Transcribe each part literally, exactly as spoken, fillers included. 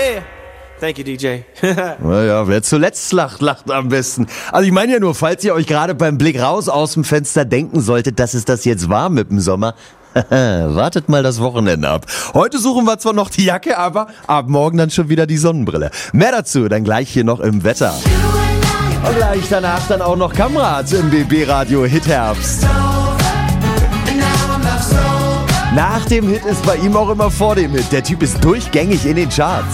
Yeah. Thank you, D J. Naja, wer zuletzt lacht, lacht am besten. Also ich meine ja nur, falls ihr euch gerade beim Blick raus aus dem Fenster denken solltet, dass es das jetzt war mit dem Sommer, wartet mal das Wochenende ab. Heute suchen wir zwar noch die Jacke, aber ab morgen dann schon wieder die Sonnenbrille. Mehr dazu dann gleich hier noch im Wetter. Und gleich danach dann auch noch Kamerads im B B-Radio Hitherbst. Nach dem Hit ist bei ihm auch immer vor dem Hit. Der Typ ist durchgängig in den Charts.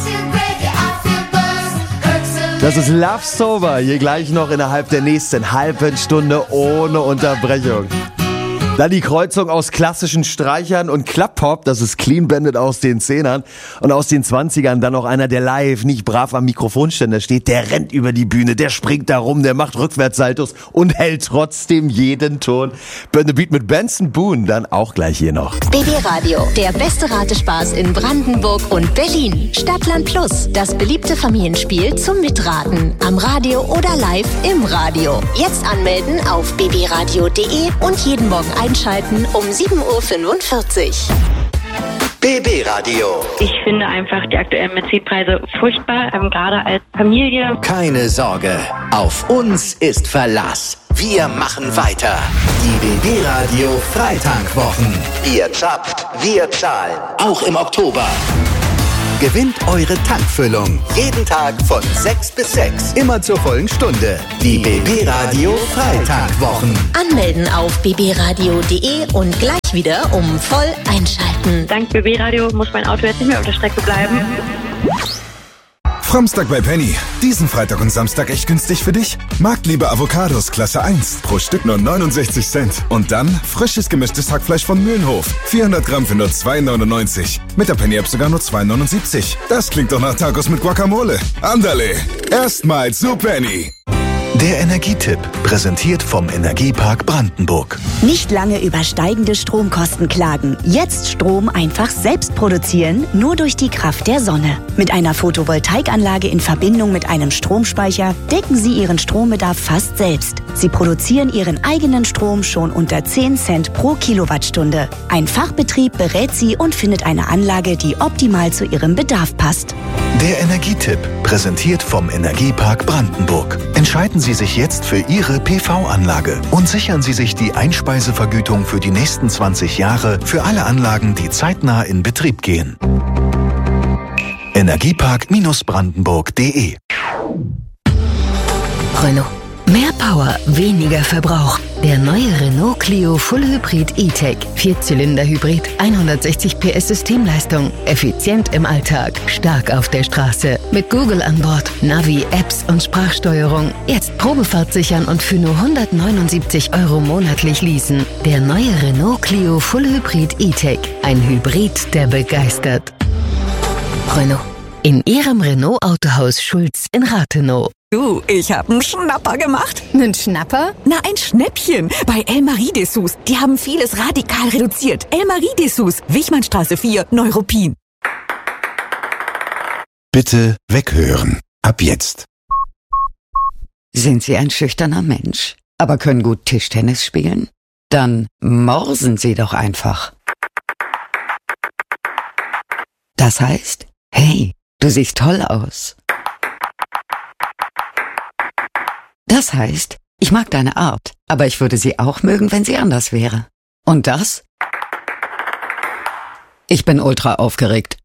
Das ist Love Sober, hier gleich noch innerhalb der nächsten halben Stunde ohne Unterbrechung. Dann die Kreuzung aus klassischen Streichern und Club-Pop, das ist Clean Bandit aus den Zehnern. Und aus den Zwanzigern dann noch einer, der live nicht brav am Mikrofonständer steht. Der rennt über die Bühne, der springt da rum, der macht Rückwärtssaltos und hält trotzdem jeden Ton. Burn the Beat mit Benson Boone, dann auch gleich hier noch. B B-Radio, der beste Ratespaß in Brandenburg und Berlin. Stadtland Plus, das beliebte Familienspiel zum Mitraten. Am Radio oder live im Radio. Jetzt anmelden auf b b radio punkt de und jeden Morgen einschalten um sieben Uhr fünfundvierzig. B B-Radio. Ich finde einfach die aktuellen Benzinpreise furchtbar, ähm, gerade als Familie. Keine Sorge, auf uns ist Verlass. Wir machen weiter. Die B B-Radio Freitankwwochen. Ihr zapft, wir zahlen. Auch im Oktober. Gewinnt eure Tankfüllung. Jeden Tag von sechs bis sechs. Immer zur vollen Stunde. Die B B-Radio Freitankwwochen. Anmelden auf b b radio punkt de und gleich wieder um voll einschalten. Dank B B-Radio muss mein Auto jetzt nicht mehr auf der Strecke bleiben. Framstag bei Penny. Diesen Freitag und Samstag echt günstig für dich. Marktliebe Avocados Klasse eins. Pro Stück nur neunundsechzig Cent. Und dann frisches gemischtes Hackfleisch von Mühlenhof. vierhundert Gramm für nur zwei neunundneunzig. Mit der Penny-App sogar nur zwei neunundsiebzig. Das klingt doch nach Tacos mit Guacamole. Andale. Erstmal zu Penny. Der Energietipp, präsentiert vom Energiepark Brandenburg. Nicht lange über steigende Stromkosten klagen. Jetzt Strom einfach selbst produzieren, nur durch die Kraft der Sonne. Mit einer Photovoltaikanlage in Verbindung mit einem Stromspeicher decken Sie Ihren Strombedarf fast selbst. Sie produzieren Ihren eigenen Strom schon unter zehn Cent pro Kilowattstunde. Ein Fachbetrieb berät Sie und findet eine Anlage, die optimal zu Ihrem Bedarf passt. Der Energietipp, präsentiert vom Energiepark Brandenburg. Entscheiden Sie sich jetzt für Ihre P V-Anlage und sichern Sie sich die Einspeisevergütung für die nächsten zwanzig Jahre für alle Anlagen, die zeitnah in Betrieb gehen. Energiepark Brandenburg punkt de. Renault. Mehr Power, weniger Verbrauch. Der neue Renault Clio Full Hybrid E-Tech. Vierzylinder-Hybrid, hundertsechzig P S Systemleistung. Effizient im Alltag, stark auf der Straße. Mit Google an Bord, Navi, Apps und Sprachsteuerung. Jetzt Probefahrt sichern und für nur hundertneunundsiebzig Euro monatlich leasen. Der neue Renault Clio Full Hybrid E-Tech. Ein Hybrid, der begeistert. Renault. In Ihrem Renault-Autohaus Schulz in Rathenow. Du, ich hab einen Schnapper gemacht. Einen Schnapper? Na, ein Schnäppchen. Bei El Marie-Dessous. Die haben vieles radikal reduziert. El Marie-Dessous, Wichmannstraße vier, Neuruppin. Bitte weghören. Ab jetzt. Sind Sie ein schüchterner Mensch, aber können gut Tischtennis spielen? Dann morsen Sie doch einfach. Das heißt, hey, du siehst toll aus. Das heißt, ich mag deine Art, aber ich würde sie auch mögen, wenn sie anders wäre. Und das? Ich bin ultra aufgeregt.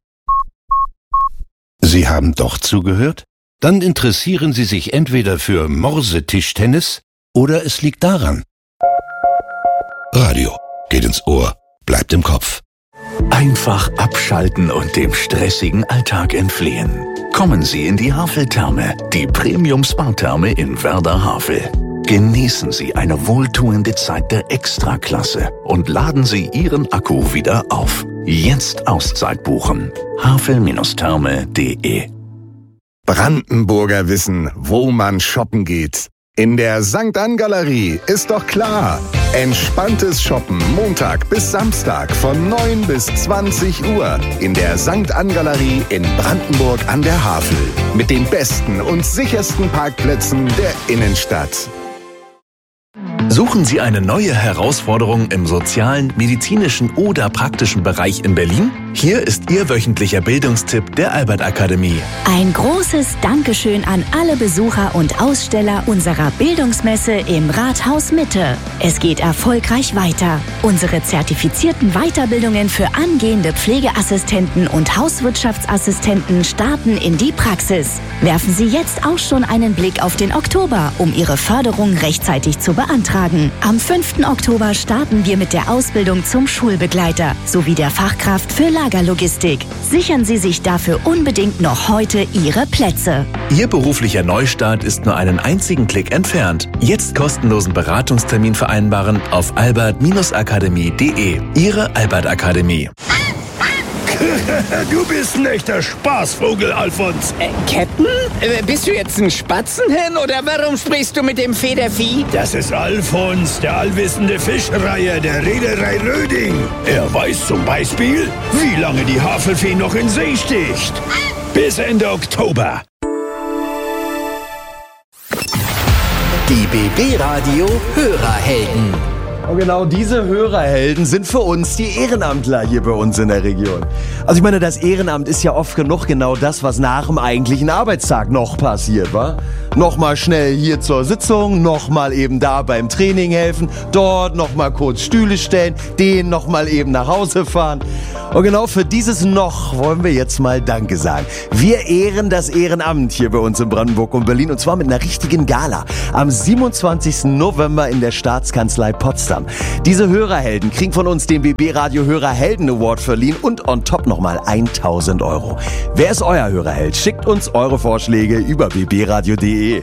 Sie haben doch zugehört? Dann interessieren Sie sich entweder für Morse-Tischtennis oder es liegt daran. Radio geht ins Ohr, bleibt im Kopf. Einfach abschalten und dem stressigen Alltag entfliehen. Kommen Sie in die Havel-Therme, die Premium-Spa-Therme in Werder-Havel. Genießen Sie eine wohltuende Zeit der Extraklasse und laden Sie Ihren Akku wieder auf. Jetzt Auszeit buchen. havel Therme punkt de. Brandenburger wissen, wo man shoppen geht. In der Sankt Ann Galerie ist doch klar. Entspanntes Shoppen Montag bis Samstag von neun bis zwanzig Uhr in der Sankt Ann Galerie in Brandenburg an der Havel. Mit den besten und sichersten Parkplätzen der Innenstadt. Suchen Sie eine neue Herausforderung im sozialen, medizinischen oder praktischen Bereich in Berlin? Hier ist Ihr wöchentlicher Bildungstipp der Albert Akademie. Ein großes Dankeschön an alle Besucher und Aussteller unserer Bildungsmesse im Rathaus Mitte. Es geht erfolgreich weiter. Unsere zertifizierten Weiterbildungen für angehende Pflegeassistenten und Hauswirtschaftsassistenten starten in die Praxis. Werfen Sie jetzt auch schon einen Blick auf den Oktober, um Ihre Förderung rechtzeitig zu beantragen. Am fünften Oktober starten wir mit der Ausbildung zum Schulbegleiter sowie der Fachkraft für Lagerlogistik. Sichern Sie sich dafür unbedingt noch heute Ihre Plätze. Ihr beruflicher Neustart ist nur einen einzigen Klick entfernt. Jetzt kostenlosen Beratungstermin vereinbaren auf albert akademie punkt de. Ihre Albert Akademie. Du bist ein echter Spaßvogel, Alfons. Äh, Captain? Äh, bist du jetzt ein Spatzenhirn oder warum sprichst du mit dem Federvieh? Das ist Alfons, der allwissende Fischreiher der Reederei Röding. Er weiß zum Beispiel, wie lange die Havelfee noch in See sticht. Bis Ende Oktober. Die B B-Radio Hörerhelden. Und genau diese Hörerhelden sind für uns die Ehrenamtler hier bei uns in der Region. Also ich meine, das Ehrenamt ist ja oft genug genau das, was nach dem eigentlichen Arbeitstag noch passiert, wa? Nochmal schnell hier zur Sitzung, nochmal eben da beim Training helfen, dort nochmal kurz Stühle stellen, den nochmal eben nach Hause fahren. Und genau für dieses Noch wollen wir jetzt mal Danke sagen. Wir ehren das Ehrenamt hier bei uns in Brandenburg und Berlin und zwar mit einer richtigen Gala am siebenundzwanzigsten November in der Staatskanzlei Potsdam. Diese Hörerhelden kriegen von uns den B B-Radio Hörerhelden Award verliehen und on top nochmal tausend Euro. Wer ist euer Hörerheld? Schickt uns eure Vorschläge über b b radio punkt de.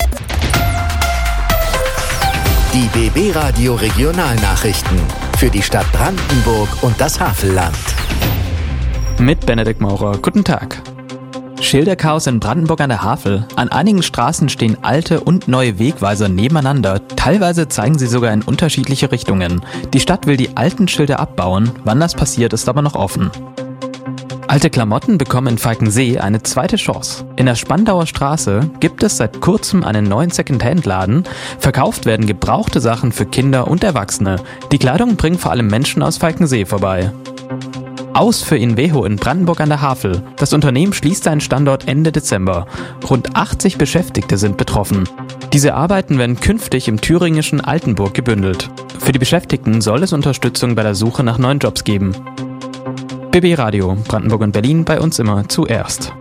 Die B B-Radio Regionalnachrichten für die Stadt Brandenburg und das Havelland. Mit Benedikt Maurer. Guten Tag. Schilderchaos in Brandenburg an der Havel. An einigen Straßen stehen alte und neue Wegweiser nebeneinander. Teilweise zeigen sie sogar in unterschiedliche Richtungen. Die Stadt will die alten Schilder abbauen. Wann das passiert, ist aber noch offen. Alte Klamotten bekommen in Falkensee eine zweite Chance. In der Spandauer Straße gibt es seit kurzem einen neuen Second-Hand-Laden. Verkauft werden gebrauchte Sachen für Kinder und Erwachsene. Die Kleidung bringt vor allem Menschen aus Falkensee vorbei. Aus für Inveho in Brandenburg an der Havel. Das Unternehmen schließt seinen Standort Ende Dezember. Rund achtzig Beschäftigte sind betroffen. Diese Arbeiten werden künftig im thüringischen Altenburg gebündelt. Für die Beschäftigten soll es Unterstützung bei der Suche nach neuen Jobs geben. B B-Radio, Brandenburg und Berlin, bei uns immer zuerst.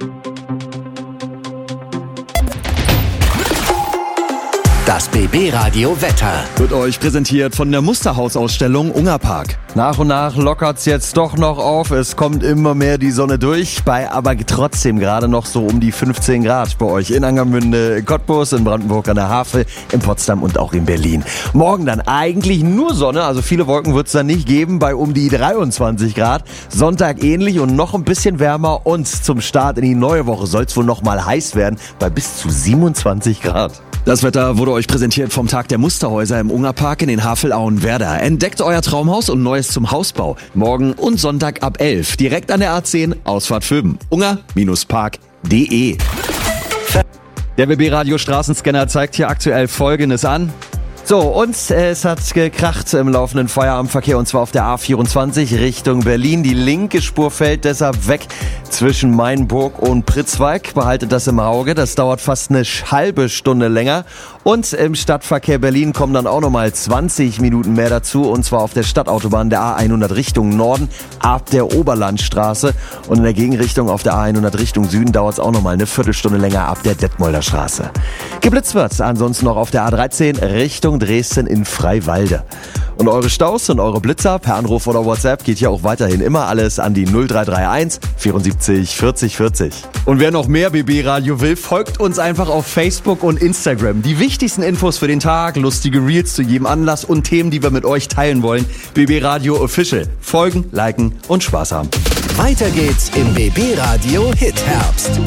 Das B B-Radio Wetter wird euch präsentiert von der Musterhausausstellung Ungerpark. Nach und nach lockert's jetzt doch noch auf. Es kommt immer mehr die Sonne durch, bei aber trotzdem gerade noch so um die fünfzehn Grad bei euch in Angermünde, Cottbus, in Brandenburg an der Havel, in Potsdam und auch in Berlin. Morgen dann eigentlich nur Sonne, also viele Wolken wird's dann nicht geben, bei um die dreiundzwanzig Grad. Sonntag ähnlich und noch ein bisschen wärmer und zum Start in die neue Woche soll's wohl noch mal heiß werden, bei bis zu siebenundzwanzig Grad. Das Wetter wurde euch präsentiert vom Tag der Musterhäuser im Ungerpark in den Havelauen-Werder. Entdeckt euer Traumhaus und Neues zum Hausbau. Morgen und Sonntag ab elf. Direkt an der A zehn, Ausfahrt Vöben. unger-park punkt de. Der B B-Radio Straßenscanner zeigt hier aktuell Folgendes an. So, und es hat gekracht im laufenden Feierabendverkehr und zwar auf der A vierundzwanzig Richtung Berlin. Die linke Spur fällt deshalb weg zwischen Mainburg und Pritzwalk. Behaltet das im Auge, das dauert fast eine halbe Stunde länger. Und im Stadtverkehr Berlin kommen dann auch nochmal zwanzig Minuten mehr dazu und zwar auf der Stadtautobahn der A hundert Richtung Norden ab der Oberlandstraße. Und in der Gegenrichtung auf der A hundert Richtung Süden dauert es auch nochmal eine Viertelstunde länger ab der Detmolder Straße. Geblitzt wird's ansonsten noch auf der A dreizehn Richtung Dresden in Freiwalde. Und eure Staus und eure Blitzer per Anruf oder WhatsApp geht ja auch weiterhin immer alles an die null drei drei eins vierundsiebzig vierzig vierzig. Und wer noch mehr B B-Radio will, folgt uns einfach auf Facebook und Instagram. Die wichtigsten Infos für den Tag, lustige Reels zu jedem Anlass und Themen, die wir mit euch teilen wollen. B B-Radio Official. Folgen, liken und Spaß haben. Weiter geht's im B B-Radio Hit Herbst.